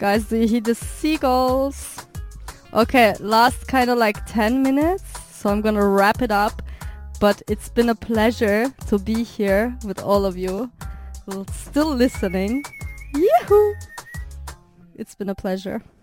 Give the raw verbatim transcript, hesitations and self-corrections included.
Guys, do you hear the seagulls? Okay, last kind of like ten minutes, so I'm gonna wrap it up. But it's been a pleasure to be here with all of you still listening. Yahoo! It's been a pleasure.